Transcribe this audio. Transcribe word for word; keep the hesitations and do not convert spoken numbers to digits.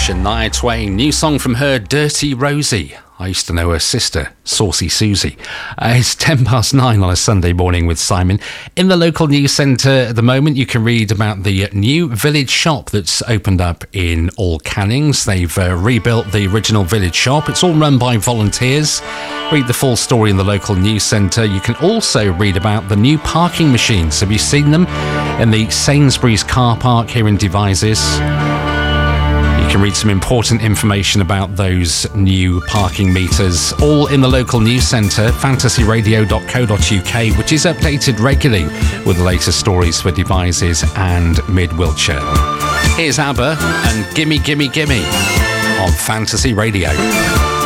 Shania Twain, new song from her, Dirty Rosie. I used to know her sister, Saucy Susie. Uh, it's ten past nine on a Sunday morning with Simon. In the local news centre at the moment, you can read about the new village shop that's opened up in All Cannings. They've uh, rebuilt the original village shop. It's all run by volunteers. Read the full story in the local news centre. You can also read about the new parking machines. Have you seen them in the Sainsbury's car park here in Devizes? You can read some important information about those new parking meters, all in the local news centre, fantasy radio dot co dot uk, which is updated regularly with the latest stories for Devizes and Mid Wiltshire. Here's ABBA and Gimme Gimme Gimme on Fantasy Radio.